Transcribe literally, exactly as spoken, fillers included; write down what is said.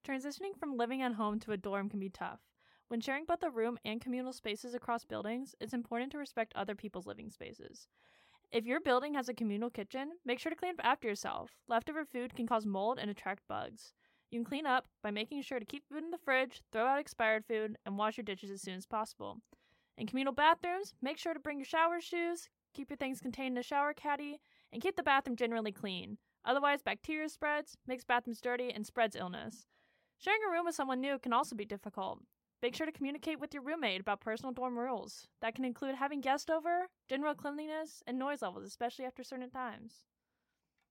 Transitioning from living at home to a dorm can be tough. When sharing both a room and communal spaces across buildings, it's important to respect other people's living spaces. If your building has a communal kitchen, make sure to clean up after yourself. Leftover food can cause mold and attract bugs. You can clean up by making sure to keep food in the fridge, throw out expired food, and wash your dishes as soon as possible. In communal bathrooms, make sure to bring your shower shoes, keep your things contained in a shower caddy, and keep the bathroom generally clean. Otherwise, bacteria spreads, makes bathrooms dirty, and spreads illness. Sharing a room with someone new can also be difficult. Make sure to communicate with your roommate about personal dorm rules. That can include having guests over, general cleanliness, and noise levels, especially after certain times.